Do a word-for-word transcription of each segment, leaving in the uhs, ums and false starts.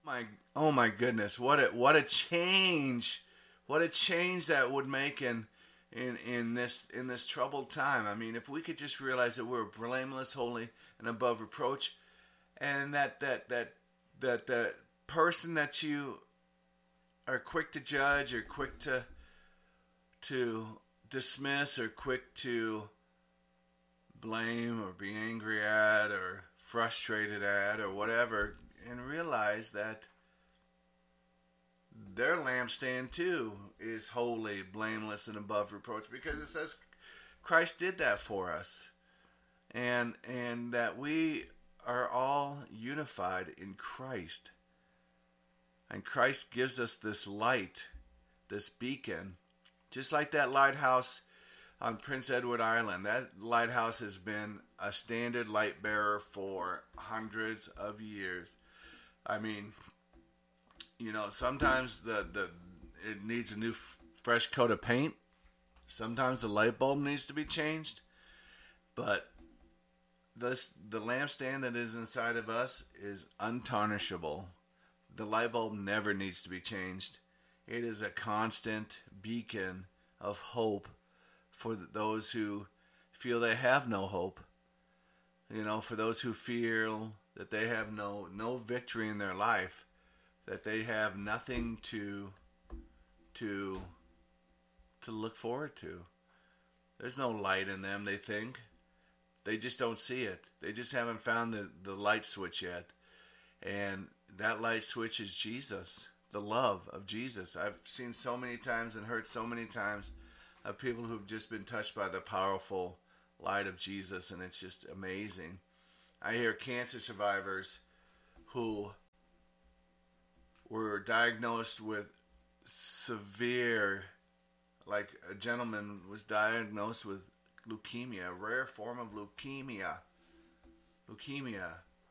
My oh my goodness, what a what a change. What a change that would make in in in this in this troubled time. I mean, if we could just realize that we're blameless, holy, and above reproach, and that that that that that person that you are quick to judge or quick to to dismiss or quick to blame or be angry at or frustrated at or whatever, and realize that their lampstand too is holy, blameless, and above reproach, because it says Christ did that for us, and and that we are all unified in Christ, and Christ gives us this light, this beacon, just like that lighthouse on Prince Edward Island. That lighthouse has been a standard light bearer for hundreds of years. I mean, you know, sometimes the, the it needs a new f- fresh coat of paint. Sometimes the light bulb needs to be changed. But this the lampstand that is inside of us is untarnishable. The light bulb never needs to be changed. It is a constant beacon of hope for those who feel they have no hope. You know, for those who feel that they have no no victory in their life, that they have nothing to to to look forward to. There's no light in them, they think. They just don't see it. They just haven't found the, the light switch yet. And that light switch is Jesus, the love of Jesus. I've seen so many times and heard so many times of people who've just been touched by the powerful light of Jesus, and it's just amazing. I hear cancer survivors who were diagnosed with severe, like a gentleman was diagnosed with leukemia, a rare form of leukemia. Leukemia.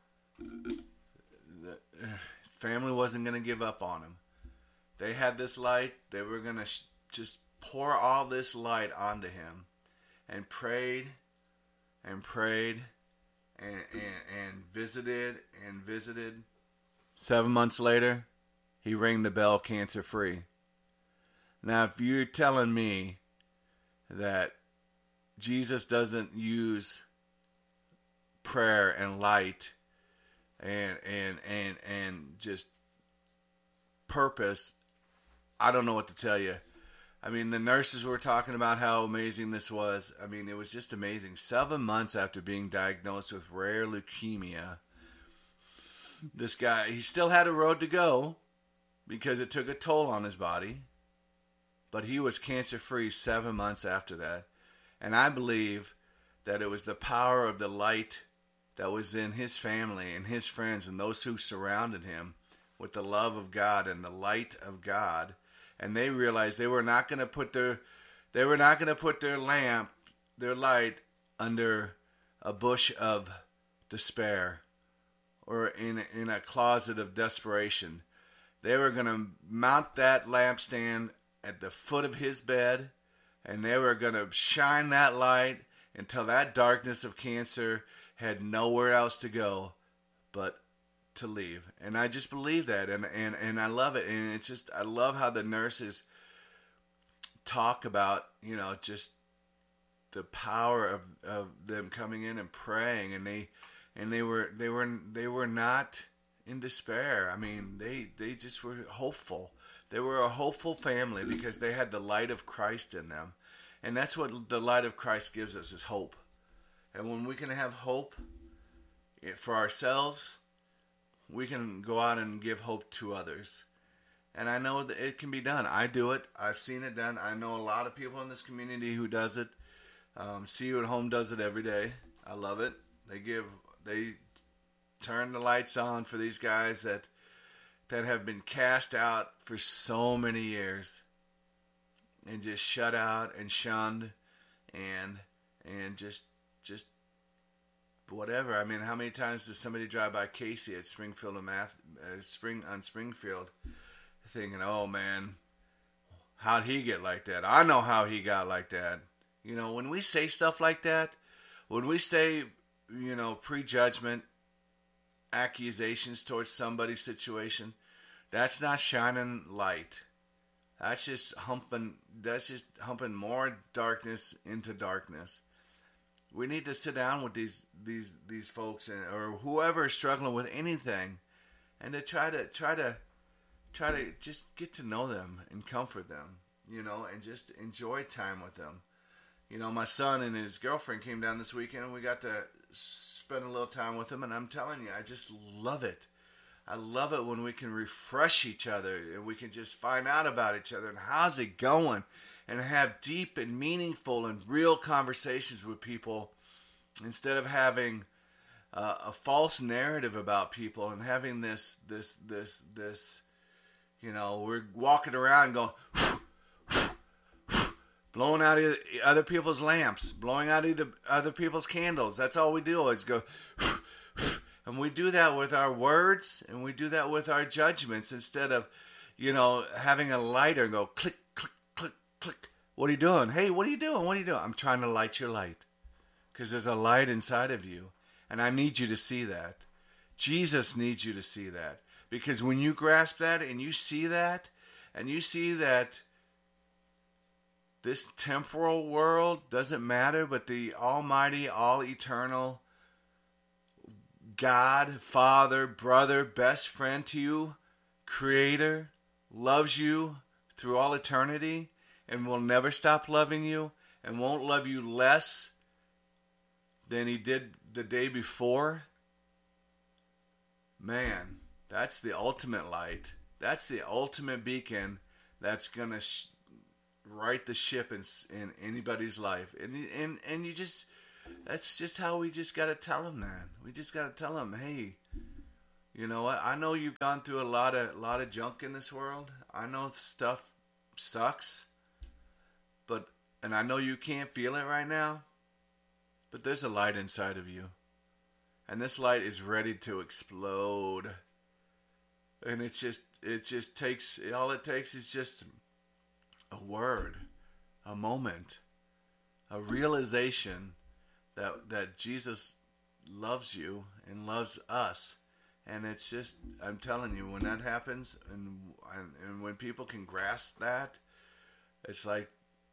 The, his family wasn't going to give up on him. They had this light. They were going to sh- just pour all this light onto him, and prayed and prayed and, and, and visited and visited. Seven months later, he rang the bell cancer free. Now, if you're telling me that Jesus doesn't use prayer and light and and and and just purpose, I don't know what to tell you. I mean, the nurses were talking about how amazing this was. I mean, it was just amazing. Seven months after being diagnosed with rare leukemia, this guy, he still had a road to go because it took a toll on his body. But he was cancer-free seven months after that. And I believe that it was the power of the light that was in his family and his friends and those who surrounded him with the love of God and the light of God. And they realized they were not going to put their they were not going to put their lamp, their light, under a bush of despair or in in a closet of desperation. They were going to mount that lampstand at the foot of his bed, and they were going to shine that light until that darkness of cancer had nowhere else to go but to leave. And I just believe that, and, and, and I love it. And it's just, I love how the nurses talk about, you know, just the power of, of them coming in and praying, and they and they were they were they were not in despair. I mean, they they just were hopeful. They were a hopeful family because they had the light of Christ in them. And that's what the light of Christ gives us, is hope. And when we can have hope for ourselves, we can go out and give hope to others. And I know that it can be done. I do it. I've seen it done. I know a lot of people in this community who does it. Um, See You at Home does it every day. I love it. They give, they turn the lights on for these guys that that have been cast out for so many years and just shut out and shunned and and just just whatever. I mean, how many times does somebody drive by Casey at Springfield and Math, uh, Spring on Springfield, thinking, "Oh man, how'd he get like that? I know how he got like that." You know, when we say stuff like that, when we say, you know, prejudgment, accusations towards somebody's situation, That's not shining light. That's just humping. That's just humping more darkness into darkness. We need to sit down with these these these folks and, or whoever is struggling with anything, and to try to try to try to just get to know them and comfort them, you know, and just enjoy time with them. You know, my son and his girlfriend came down this weekend, and we got to spend a little time with them, and I'm telling you, I just love it. I love it when we can refresh each other, and we can just find out about each other, and how's it going, and have deep and meaningful and real conversations with people, instead of having uh, a false narrative about people, and having this, this, this, this, you know, we're walking around going, blowing out other people's lamps, blowing out either other people's candles. That's all we do is go, and we do that with our words, and we do that with our judgments, instead of, you know, having a lighter and go click, click, click, click. What are you doing? Hey, what are you doing? What are you doing? I'm trying to light your light, because there's a light inside of you, and I need you to see that. Jesus needs you to see that, because when you grasp that and you see that, and you see that this temporal world doesn't matter, but the almighty, all-eternal God, Father, brother, best friend to you, Creator, loves you through all eternity and will never stop loving you and won't love you less than He did the day before. Man, that's the ultimate light. That's the ultimate beacon that's going to sh- right the ship in, in anybody's life. And, and and you just, that's just how we just got to tell them that. We just got to tell them, hey, you know what? I know you've gone through a lot of lot of junk in this world. I know stuff sucks. But, and I know you can't feel it right now, but there's a light inside of you. And this light is ready to explode. And it's just, it just takes, all it takes is just a word, a moment, a realization that that Jesus loves you and loves us. And it's just, I'm telling you, when that happens, and and, and when people can grasp that, it's like,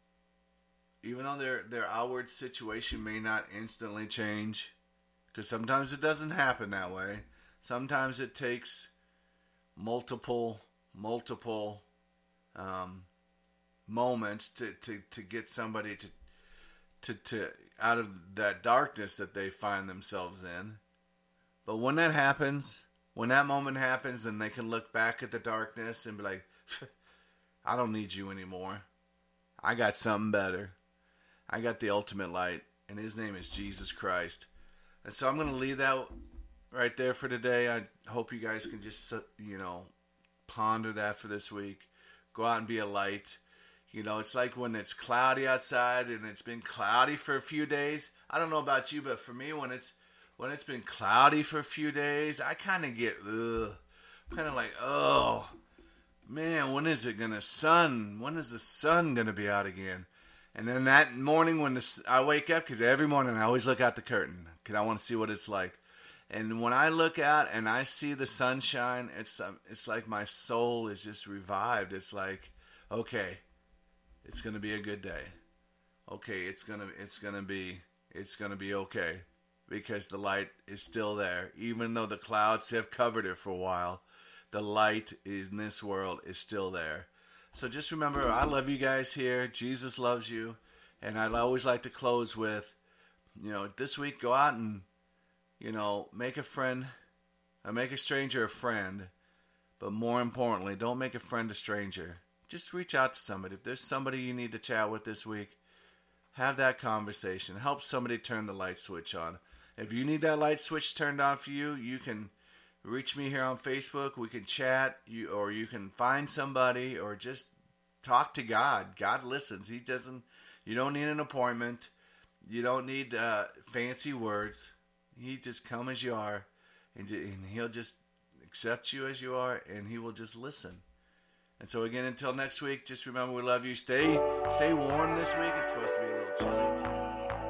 even though their their outward situation may not instantly change, because sometimes it doesn't happen that way. Sometimes it takes multiple, multiple um, moments to, to, to get somebody to, to to out of that darkness that they find themselves in. But when that happens, when that moment happens, and they can look back at the darkness and be like, I don't need you anymore. I got something better. I got the ultimate light, and His name is Jesus Christ. And so I'm going to leave that right there for today. I hope you guys can just, you know, ponder that for this week. Go out and be a light. You know, it's like when it's cloudy outside and it's been cloudy for a few days. I don't know about you, but for me, when it's when it's been cloudy for a few days, I kind of get, ugh. I'm kind of like, oh, man, when is it going to sun? When is the sun going to be out again? And then that morning when the, I wake up, because every morning I always look out the curtain because I want to see what it's like. And when I look out and I see the sunshine, it's um, it's like my soul is just revived. It's like, okay, it's gonna be a good day. Okay, it's gonna it's gonna be it's gonna be okay, because the light is still there, even though the clouds have covered it for a while. The light in this world is still there. So just remember, I love you guys here. Jesus loves you, and I'd always like to close with, you know, this week go out and, you know, make a friend, or make a stranger a friend, but more importantly, don't make a friend a stranger. Just reach out to somebody. If there's somebody you need to chat with this week, have that conversation. Help somebody turn the light switch on. If you need that light switch turned on for you, you can reach me here on Facebook. We can chat, you, or you can find somebody, or just talk to God. God listens. He doesn't. You don't need an appointment. You don't need uh, fancy words. He just come as you are, and, and He'll just accept you as you are, and He will just listen. And so again, until next week, just remember we love you. Stay, stay warm this week. It's supposed to be a little chilly today.